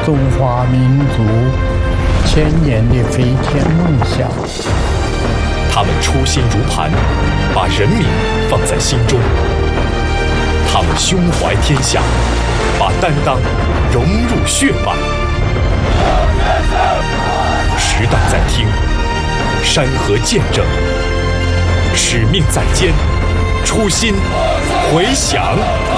中华民族千年的飞天梦想。 他们初心如磐，把人民放在心中；他们胸怀天下，把担当融入血脉。时代在听，山河见证，使命在肩，初心回响。